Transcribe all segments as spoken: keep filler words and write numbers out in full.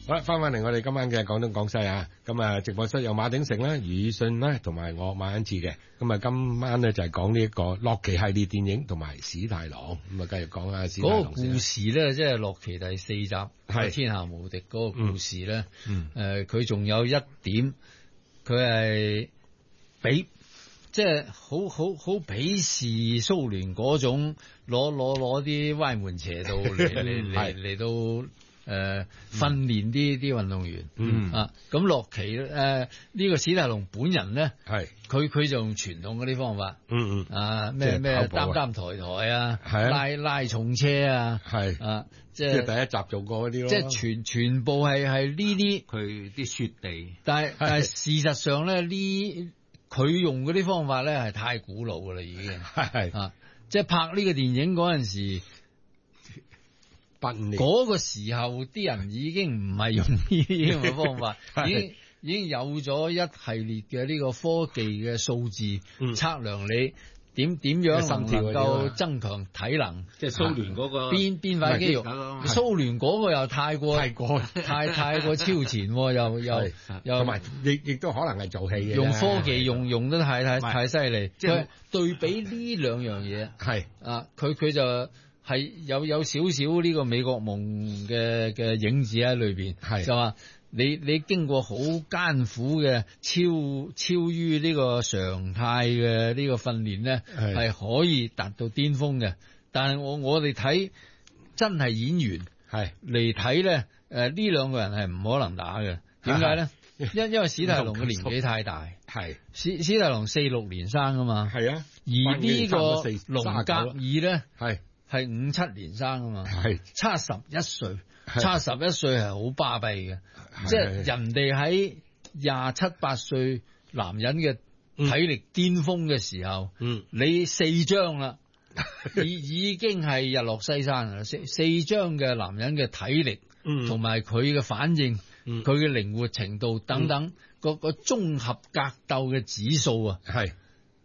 好啦，翻返嚟我哋今晚嘅廣東廣西啊，咁啊直播室有馬鼎盛啦、余宇信啦，同埋我馬恩賜嘅。咁啊今晚咧就係講呢一個洛奇系列電影同埋史太郎，咁啊繼續講下史太郎。 嗰個故事咧，即係洛奇第四集係天下無敵嗰個故事咧， 嗯， 誒佢仲有一點，佢係比即係好好好鄙視蘇聯嗰種攞攞攞啲歪門邪道嚟嚟嚟嚟到。誒、呃、訓練啲啲運動員， 嗯啊，咁洛奇誒呢、呃這個史泰龍本人咧， 係佢佢就用傳統嗰啲方法， 嗯嗯， 啊咩咩擔擔抬抬啊， 係啊拉拉重車啊， 係啊，即係係第一集做過嗰啲咯， 即係全全部係係呢啲佢啲雪地， 但係但係事實上咧呢佢用嗰啲方法咧係太古老噶啦已經， 係啊，即係拍呢個電影嗰陣時。 八五年嗰個時候啲人已經唔係用呢啲咁嘅方法，已經已經有咗一系列嘅呢個科技嘅數字、嗯、測量你點點樣能夠增強體能， 即係蘇聯嗰個邊邊塊肌肉，蘇聯嗰個又太過太過太太過超前，又又又同埋亦亦都可能係做戲嘅， 用科技用用得太太太犀利，即係對比呢兩樣嘢係啊，佢佢就。係有有少少呢個美國夢嘅嘅影子喺裏邊，係就話你你經過好艱苦嘅超超於呢個常態嘅呢個訓練咧，係可以達到巔峰嘅。但係我我哋睇真係演員係嚟睇咧，誒呢兩個人係唔可能打嘅。點解咧？因因為史泰龍嘅年紀太大，係史史泰龍四六年生啊嘛，係啊，而呢個龍格爾咧係。係五七年生啊嘛，係差十一歲，差十一歲係好巴閉嘅，即係人哋喺廿七八歲男人嘅體力巔峰嘅時候，嗯，你四張啦，已已經係日落西山啦，四四張嘅男人嘅體力，嗯，同埋佢嘅反應，佢嘅靈活程度等等，嗯、個個綜合格鬥嘅指數啊，係。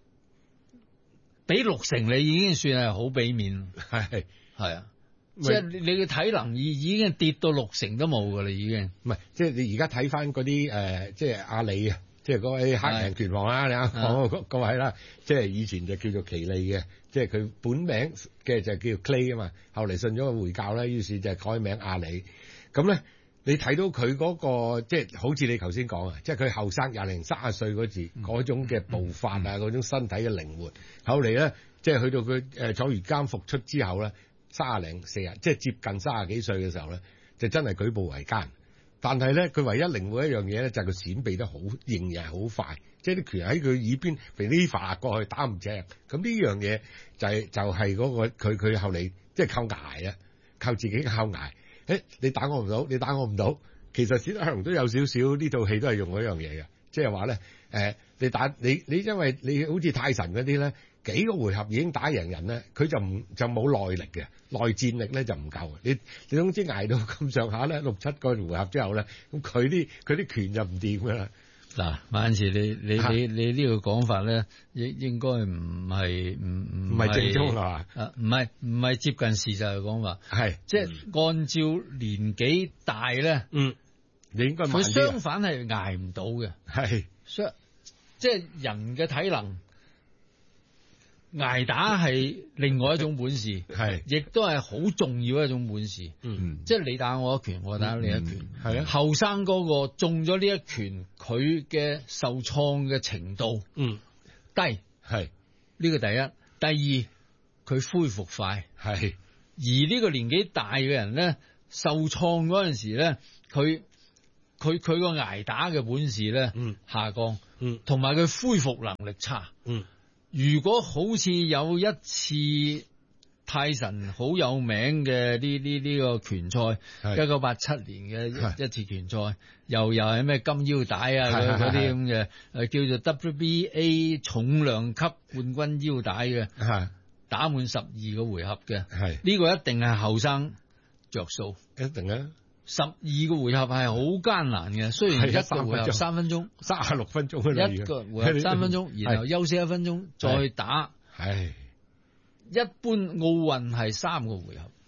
俾六成你已經算係好俾面，係係啊，即係你嘅體能已已經跌到六成都冇噶啦，已經。 唔係，即係你而家睇翻嗰啲誒，即係阿里啊，即係嗰位黑人拳王啦，你啱講嗰嗰位啦，即係以前就叫做奇利嘅，即係佢本名嘅就叫 Clay 啊嘛，後嚟信咗個回教咧，於是就改名阿里。咁咧，你睇到佢嗰個即係好似你頭先講啊，即係佢後生廿零三十歲嗰時嗰種嘅步伐啊，嗰種身體嘅靈活。後嚟咧，即係去到佢誒坐完監復出之後咧，卅零四十，即係接近卅幾歲嘅時候咧，就真係舉步維艱。但係咧，佢唯一靈活一樣嘢咧，就係佢閃避得好，仍然係好快，即係啲拳喺佢耳邊飛呢發過去打唔正。咁呢樣嘢就係就係嗰個佢佢後嚟即係靠捱啊，靠自己靠捱。誒，你打我唔到，你打我唔到。其實史泰龍都有少少呢套戲都係用嗰樣嘢嘅，即係話咧誒，你打你你因為你好似泰神嗰啲咧。幾個回合已經打贏人咧，佢就唔就冇耐力嘅，內戰力咧就唔夠。你你總之捱到咁上下咧，六七個回合之後咧，咁佢啲佢啲拳就唔掂噶啦。 嗱，馬陣時你你你你呢個講法咧，應應該唔係唔唔唔係正宗啦嘛？ 啊，唔係唔係接近事實嘅講法，係即係按照年紀大咧，嗯， 你應該佢相反係捱唔到嘅，係相即係人嘅體能。捱打係另外一種本事，係亦都係好重要一種本事。嗯，即係你打我一拳，我打你一拳，係啊。後生嗰個中咗呢一拳，佢嘅受創嘅程度，嗯，低係呢個第一。第二，佢恢復快係。而呢個年紀大嘅人咧，受創嗰陣時咧，佢佢佢個捱打嘅本事咧，嗯，下降，嗯，同埋佢恢復能力差，嗯。如果好似有一次泰神好有名嘅呢呢呢個拳賽，一九八七年嘅一次拳賽，又又係咩金腰帶啊嗰啲咁嘅，誒叫做 W B A 重量級冠軍腰帶嘅，打滿十二個回合嘅，係呢個一定係後生着數，一定啊！十二個回合係好艱難嘅，雖然一個回合三分鐘， 三十六分鐘， 一個回合三分鐘，然後休息一分鐘再打。係一般奧運係三個回合，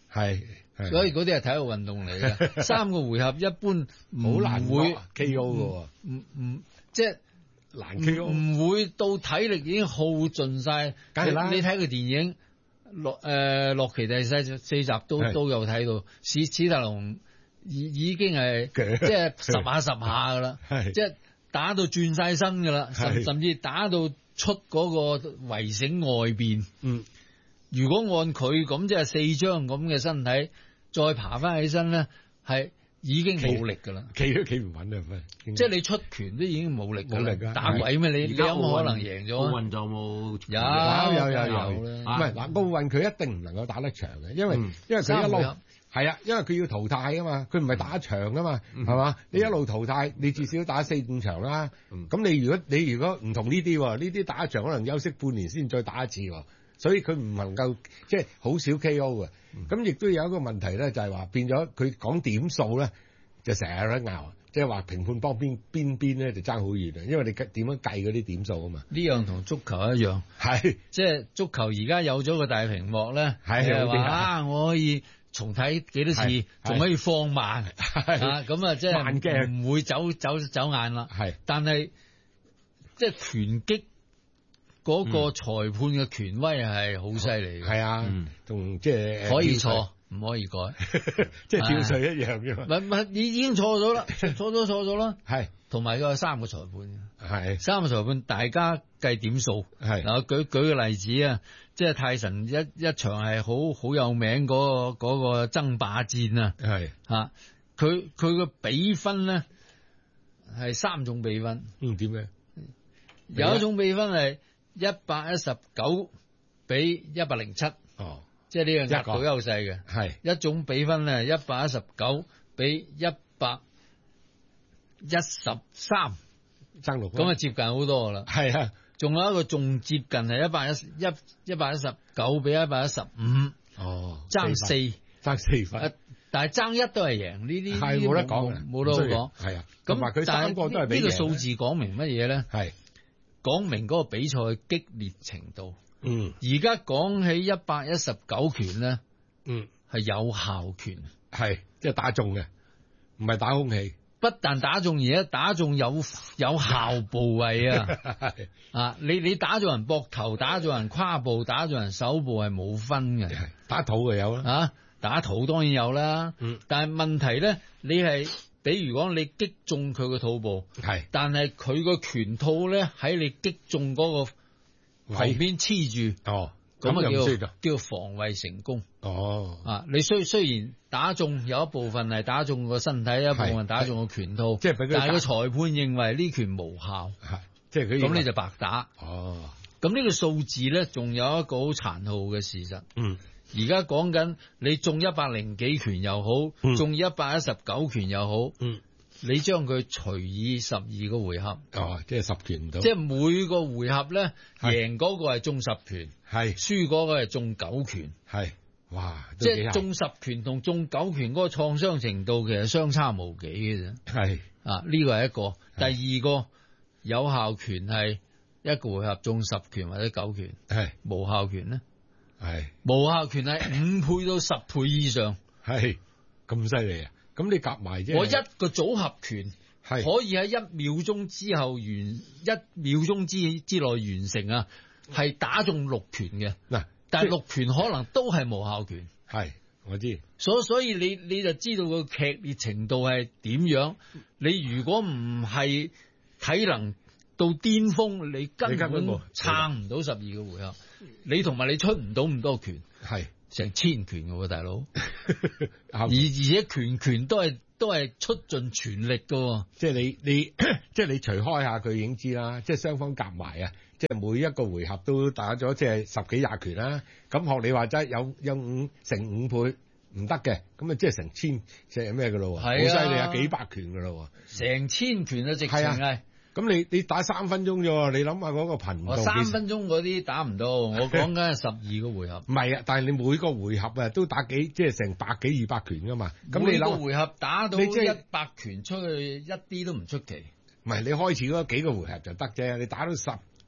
係， 所以嗰啲係體育運動嚟嘅。三個回合一般好難會 K O 嘅喎， 唔唔即係難 K O， 唔會到體力已經耗盡晒。 梗係啦， 你睇個電影洛誒洛奇第四四集都都有睇到，史史特龍已已經係即係十下十下噶啦，即係打到轉晒身噶啦，甚甚至打到出嗰個圍繩外邊。嗯，如果按佢咁即係四張咁嘅身體，再爬翻起身咧，係已經冇力噶啦， 企都企唔穩啊！ 即係你出拳都已經冇力，冇力噶，打鬼咩？你你有冇可能贏咗？ 奧運就冇有有有有，唔係嗱，奧運佢一定唔能夠打得長嘅，因為因為佢一路係啊，因為佢要淘汰啊嘛，佢唔係打長啊嘛，係嘛？你一路淘汰，你至少打四五場啦。咁你如果你如果唔同呢啲，呢啲打一場可能休息半年先再打一次，所以佢唔能夠即係好少 K O 嘅。咁亦都有一個問題咧，就係話變咗佢講點數咧，就成日都拗，即係話評判幫邊邊邊咧就爭好遠啊，因為你點樣計嗰啲點數啊嘛。 呢樣同足球一樣，係即係足球而家有咗個大屏幕咧，係話啊，我可以重睇幾多次，仲可以放慢，啊咁啊，即係唔會走走走眼啦。係，但係即係拳擊嗰個裁判嘅權威係好犀利嘅。係啊，同即係可以錯，唔可以改， 即係跳水一樣啫嘛。 唔唔，你已經錯咗啦，錯咗錯咗啦。係，同埋佢有三個裁判，係三個裁判，大家計點數。係嗱，我舉舉個例子啊。即係泰神一一場係好好有名嗰、嗰個嗰、嗰個爭霸戰啊，係嚇佢佢個比分咧係三種比分。 嗯，點嘅？ 有一種比分係一百一十九比一百零七，哦，即係呢樣壓倒優勢嘅。係一種比分咧，一百一十九比一百一十三， 爭六分， 咁啊接近好多噶啦。係啊。仲有一個仲接近係一百一一一百一十九比一百一十五，哦，爭四爭四分， 但係爭一都係贏，呢啲係冇得講， 冇得好講， 係啊。咁佢三個都係呢個數字講明乜嘢咧？係講明嗰個比賽嘅激烈程度。嗯，而家講起一百一十九拳咧，嗯，係有效拳， 係即係打中嘅，唔係打空氣。 不但打中，而且打中有有效部位啊！啊，你你打中人膊頭，打中人胯部，打中人手部係冇分嘅， 打肚就有啦。 啊，打肚當然有啦。嗯，但係問題咧，你係比如講你擊中佢個肚部，係，但係佢個拳套咧喺你擊中嗰個旁邊黐住。哦。咁啊叫叫防衛成功。哦，啊，你雖雖然打中有一部分係打中個身體，一部分打中個拳套，即係但係個裁判認為呢拳無效，係，即係佢咁你就白打。哦，咁呢個數字咧，仲有一個好殘酷嘅事實。嗯，而家講緊你中一百零幾拳又好，嗯、中一百一十九拳又好。嗯。你將佢除以十二個回合， 哦，即係十拳唔到。 即係每個回合咧，贏嗰個係中十拳，係輸嗰個係中九拳，係哇！即係中十拳同中九拳嗰個創傷程度其實相差無幾嘅啫。係啊，呢個係一個。第二個有效拳係一個回合中十拳或者九拳，係無效拳咧，係無效拳係五倍到十倍以上，係咁犀利啊！咁你夾埋啫， 我一個組合拳係可以喺一秒鐘之後完，一秒鐘之之內完成啊，係打中六拳嘅嗱，但係六拳可能都係無效拳， 係我知， 所所以你你就知道個劇烈程度係點樣。你如果唔係體能到巔峰，你根本撐唔到十二個回合，你同埋你出唔到咁多拳，係。成千拳嘅喎，大佬，而而且拳拳都係都係出盡全力嘅， 即係你你即係你除開下佢已經知啦，即係雙方夾埋啊，即係每一個回合都打咗即係十幾廿拳啦。咁學你話齋有有五成五倍唔得嘅，咁啊即係成千即係咩嘅咯？好犀利啊，幾百拳嘅咯， 成千拳啊，直情係。 咁你你打三分鐘啫，你諗下嗰個頻度。 三分鐘嗰啲打唔到，我講緊係十二個回合。 唔係啊，但係你每個回合啊都打幾即係成百幾二百拳噶嘛。咁你每個回合打到一百拳出去，一啲都唔出奇。 唔係你開始嗰幾個回合就得啫，你打到十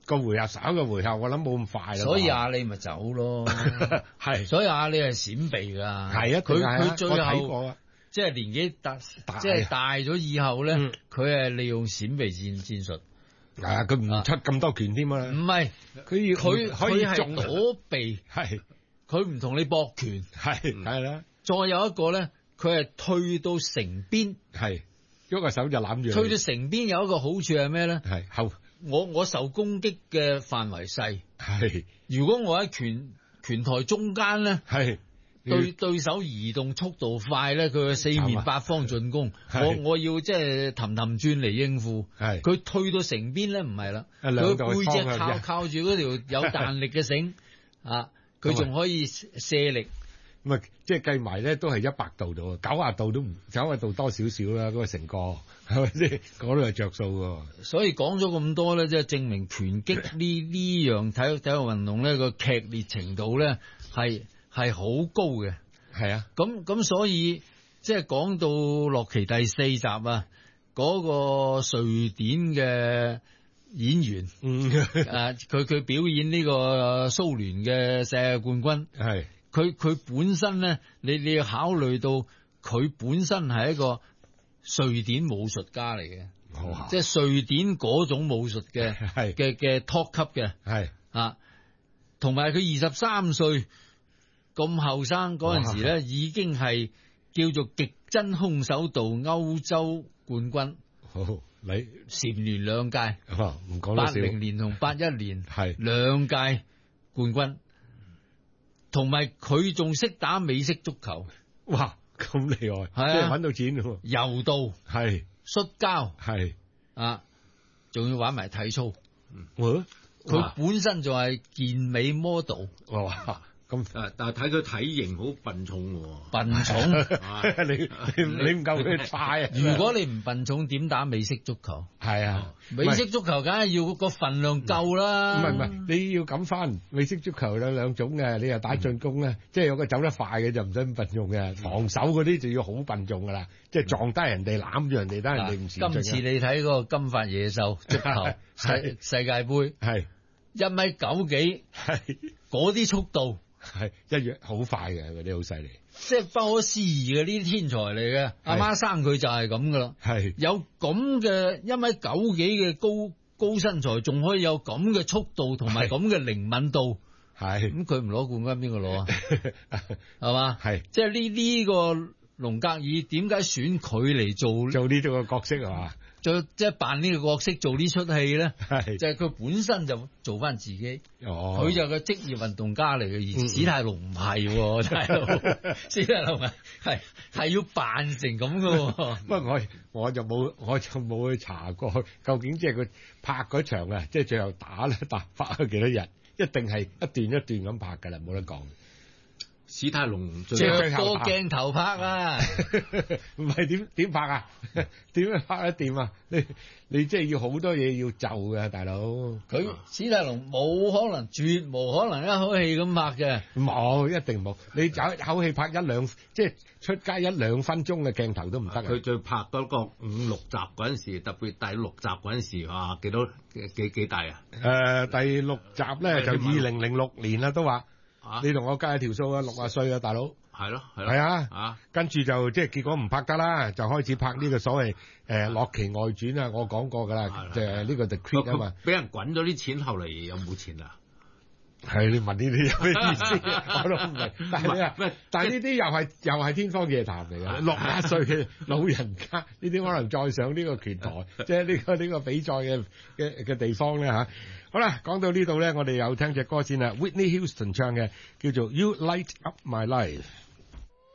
個回合稍個回合，我諗冇咁快啦。 所以阿里咪走咯， 係， 所以阿里係閃避㗎。 係啊， 佢佢最後後即係年紀大，即係大咗以後咧，佢係利用閃避戰戰術。 係啊，佢唔出咁多拳添啊。 唔係， 佢要佢可以係躲避， 係佢唔同你搏拳， 係係啦。 再有一個咧，佢係退到成邊， 係喐個手就攬住。 退到成邊有一個好處係咩咧？ 係後我我受攻擊嘅範圍細， 係如果我喺拳拳台中間咧， 係對對手移動速度快咧，佢嘅四面八方進攻，我我要即係氹氹轉嚟應付。係佢退到成邊咧，唔係啦，佢背脊靠靠住嗰條有彈力嘅繩啊，佢仲可以卸力。 咁啊，即係計埋咧都係一百度度，九十度都唔九十度多少少啦，嗰個成個係咪先？嗰度係着數喎。 所以講咗咁多咧，即係證明拳擊呢呢樣體育體育運動咧個劇烈程度咧係係好高嘅。 係啊， 咁咁所以即係講到洛奇第四集啊，嗰個瑞典嘅演員， 嗯， 誒佢佢表演呢個蘇聯嘅世界冠軍係。佢佢本身咧，你你要考慮到佢本身係一個瑞典武術家嚟嘅，哦、即係瑞典嗰種武術嘅嘅嘅 top 級嘅，係啊，同埋佢二十三歲咁後生嗰陣時咧，已經係叫做極真空手道歐洲冠軍。好，你蟬聯兩屆，唔講八零年同八一年係兩屆冠軍。同埋佢仲識打美式足球，哇咁厲害，係啊，即係搵到錢咯。柔道係，摔跤係，啊，仲要玩埋體操。佢、嗯、本身就係健美 model。哇！咁誒，但係睇佢體型好笨重喎，笨重，你你你唔夠佢快啊！如果你唔笨重，點打美式足球？係啊，美式足球梗係要個份量夠啦。唔係唔係，你要咁翻美式足球有兩種嘅，你又打進攻咧，嗯、即係有個走得快嘅就唔使咁笨重嘅，防守嗰啲就要好笨重噶啦，即係撞低人哋攬住人哋，等人哋唔前進。今次你睇嗰個金髮野獸足球世世界盃，係一米九幾，係嗰啲速度。係一樣好快嘅，嗰啲好犀利，即係不可思議嘅呢啲天才嚟嘅。阿媽生佢就係咁噶啦，係有咁嘅一米九幾嘅高高身材，仲可以有咁嘅速度同埋咁嘅靈敏度，係咁佢唔攞冠軍邊個攞啊？係嘛？係即係呢呢個龍格爾點解選佢嚟做做呢種嘅角色係嘛？就即係扮呢個角色做呢出戲咧，就係佢本身就做翻自己。哦，佢就係個職業運動家嚟嘅，而史泰龍唔係，大佬。史泰龍係係係要扮成咁嘅。不過我我就冇我就冇去查過，究竟即係佢拍嗰場啊，即係最後打咧打拍咗幾多日？一定係一段一段咁拍㗎啦，冇得講。史泰龍着個鏡頭拍啊，唔係點點拍啊？點樣拍得掂啊？你你即係要好多嘢要就嘅，大佬。佢史泰龍冇可能，絕無可能一口氣咁拍嘅。冇，一定冇。你有一口氣拍一兩，即係出街一兩分鐘嘅鏡頭都唔得。佢最拍嗰個五六集嗰陣時，特別第六集嗰陣時啊，幾多幾幾大啊？誒、呃，第六集咧就二零零六年啦，都話。啊、你同我計下條數啊，六啊歲啊，大佬。係咯，係咯。係啊，啊，跟住就即係結果唔拍得啦，就開始拍呢個所謂誒《洛奇外傳》啊，我講過噶啦，就係呢個 The Creed 啊嘛。俾人滾咗啲錢，後嚟有冇錢啊？係你問呢啲有咩意思？我都唔明。但係啊，但係呢啲又係又係天方夜譚嚟㗎。六啊歲嘅老人家，呢啲可能再上呢個拳台，即係呢個呢個比賽嘅嘅嘅地方咧嚇。好啦，講到呢度咧，我哋又聽隻歌先啦 ，Whitney Houston 唱嘅叫做《You Light Up My Life》。